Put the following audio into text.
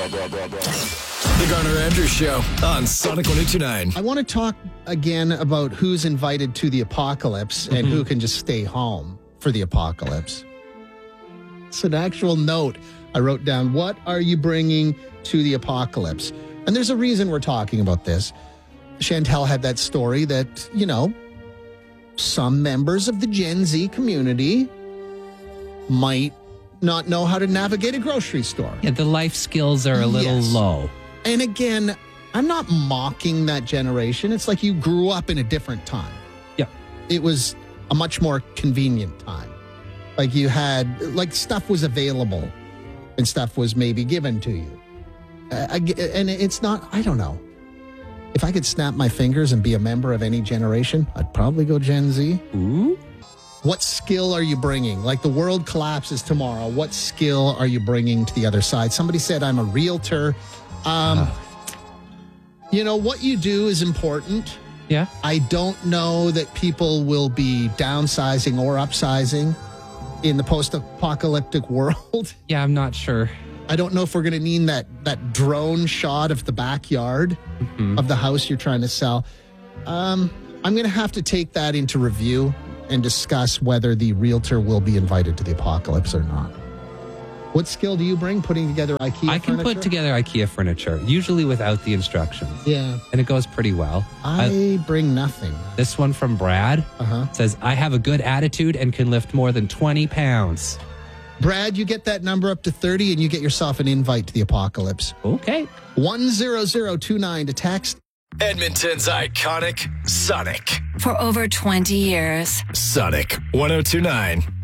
The Garner Andrews Show on Sonic 102.9. I want to talk again about who's invited to the apocalypse and who can just stay home for the apocalypse. It's an actual note I wrote down. What are you bringing to the apocalypse? And there's a reason we're talking about this. Chantel had that story that, some members of the Gen Z community might not know how to navigate a grocery store. Yeah, the life skills are a little low. And again, I'm not mocking that generation. It's like you grew up in a different time. Yeah. It was a much more convenient time. Like you had, stuff was available and stuff was maybe given to you. And it's not, I don't know. If I could snap my fingers and be a member of any generation, I'd probably go Gen Z. Ooh. What skill are you bringing? Like the world collapses tomorrow. What skill are you bringing to the other side? Somebody said, I'm a realtor. What you do is important. Yeah. I don't know that people will be downsizing or upsizing in the post-apocalyptic world. Yeah, I'm not sure. I don't know if we're going to need that drone shot of the backyard of the house you're trying to sell. I'm going to have to take that into review and discuss whether the realtor will be invited to the apocalypse or not. What skill do you bring putting together IKEA furniture? I can put together IKEA furniture, usually without the instructions. Yeah. And it goes pretty well. I bring nothing. This one from Brad says, I have a good attitude and can lift more than 20 pounds. Brad, you get that number up to 30 and you get yourself an invite to the apocalypse. Okay. 10029 to text. Edmonton's iconic Sonic. For over 20 years. Sonic 102.9.